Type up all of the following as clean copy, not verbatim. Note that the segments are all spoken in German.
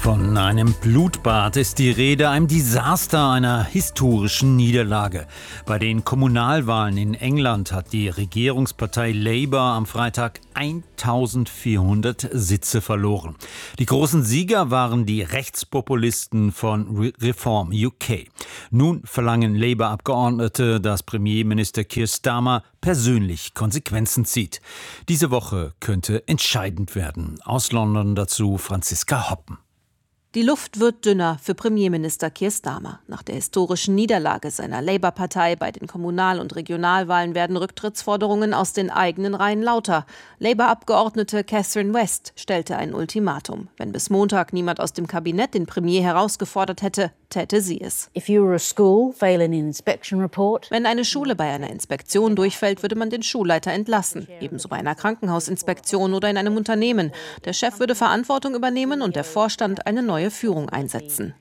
Von einem Blutbad ist die Rede, einem Desaster, einer historischen Niederlage. Bei den Kommunalwahlen in England hat die Regierungspartei Labour am Freitag 1400 Sitze verloren. Die großen Sieger waren die Rechtspopulisten von Reform UK. Nun verlangen Labour-Abgeordnete, dass Premierminister Keir Starmer persönlich Konsequenzen zieht. Diese Woche könnte entscheidend werden. Aus London dazu Franziska Hoppen. Die Luft wird dünner für Premierminister Keir Starmer. Nach der historischen Niederlage seiner Labour-Partei bei den Kommunal- und Regionalwahlen werden Rücktrittsforderungen aus den eigenen Reihen lauter. Labour-Abgeordnete Catherine West stellte ein Ultimatum. Wenn bis Montag niemand aus dem Kabinett den Premier herausgefordert hätte, täte sie es. Wenn eine Schule bei einer Inspektion durchfällt, würde man den Schulleiter entlassen. Ebenso bei einer Krankenhausinspektion oder in einem Unternehmen. Der Chef würde Verantwortung übernehmen und der Vorstand eine neue Führung einsetzen.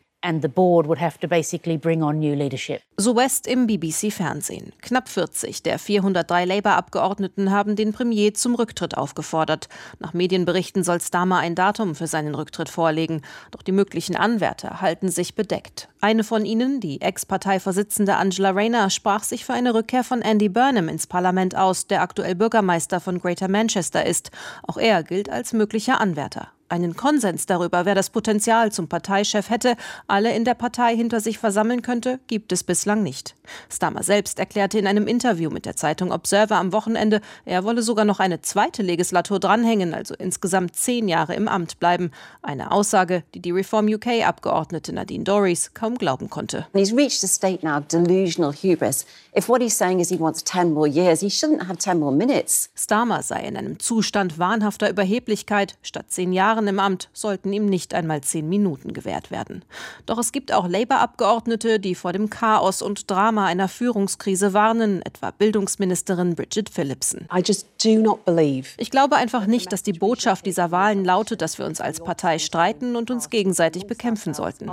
So West im BBC-Fernsehen. Knapp 40 der 403 Labour-Abgeordneten haben den Premier zum Rücktritt aufgefordert. Nach Medienberichten soll Starmer ein Datum für seinen Rücktritt vorlegen. Doch die möglichen Anwärter halten sich bedeckt. Eine von ihnen, die Ex-Parteivorsitzende Angela Rayner, sprach sich für eine Rückkehr von Andy Burnham ins Parlament aus, der aktuell Bürgermeister von Greater Manchester ist. Auch er gilt als möglicher Anwärter. Einen Konsens darüber, wer das Potenzial zum Parteichef hätte, alle in der Partei hinter sich versammeln könnte, gibt es bislang nicht. Starmer selbst erklärte in einem Interview mit der Zeitung Observer am Wochenende, er wolle sogar noch eine zweite Legislatur dranhängen, also insgesamt 10 Jahre im Amt bleiben. Eine Aussage, die Reform UK-Abgeordnete Nadine Dorries kaum glauben konnte. He's reached a state now of delusional hubris. If what he's saying is he wants 10 more years, he shouldn't have 10 more minutes. Starmer sei in einem Zustand wahnhafter Überheblichkeit. Statt 10 Jahren im Amt sollten ihm nicht einmal 10 Minuten gewährt werden. Doch es gibt auch Labour-Abgeordnete, die vor dem Chaos und Drama einer Führungskrise warnen, etwa Bildungsministerin Bridget Phillipson. Ich glaube einfach nicht, dass die Botschaft dieser Wahlen lautet, dass wir uns als Partei streiten und uns gegenseitig bekämpfen sollten.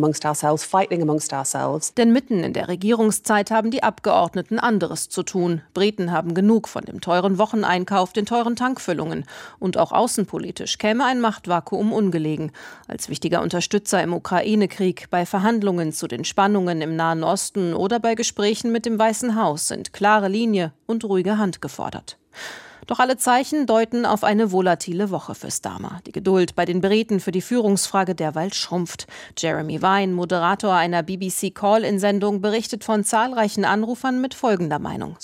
Denn mitten in der Regierungszeit haben die Abgeordneten anderes zu tun. Briten haben genug von dem teuren Wocheneinkauf, den teuren Tankfüllungen. Und auch außenpolitisch käme ein Machtvakuum ungelegen. Als wichtiger Unterstützer im Ukraine-Krieg, bei Verhandlungen zu den Spannungen im Nahen Osten oder bei Gesprächen mit dem Weißen Haus sind klare Linie und ruhige Hand gefordert. Doch alle Zeichen deuten auf eine volatile Woche für Starmer. Die Geduld bei den Briten für die Führungsfrage derweil schrumpft. Jeremy Vine, Moderator einer BBC-Call-In-Sendung, berichtet von zahlreichen Anrufern mit folgender Meinung.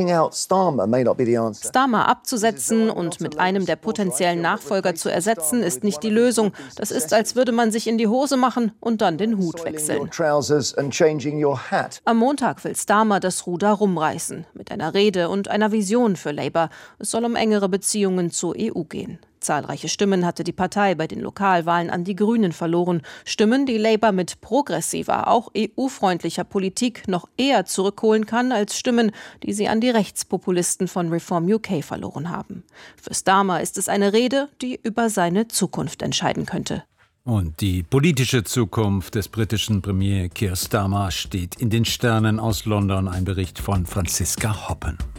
Starmer abzusetzen und mit einem der potenziellen Nachfolger zu ersetzen, ist nicht die Lösung. Das ist, als würde man sich in die Hose machen und dann den Hut wechseln. Am Montag will Starmer das Ruder rumreißen. Mit einer Rede und einer Vision für Labour. Es soll um engere Beziehungen zur EU gehen. Zahlreiche Stimmen hatte die Partei bei den Lokalwahlen an die Grünen verloren. Stimmen, die Labour mit progressiver, auch EU-freundlicher Politik noch eher zurückholen kann, als Stimmen, die sie an die Rechtspopulisten von Reform UK verloren haben. Für Starmer ist es eine Rede, die über seine Zukunft entscheiden könnte. Und die politische Zukunft des britischen Premier Keir Starmer steht in den Sternen. Aus London ein Bericht von Franziska Hoppen.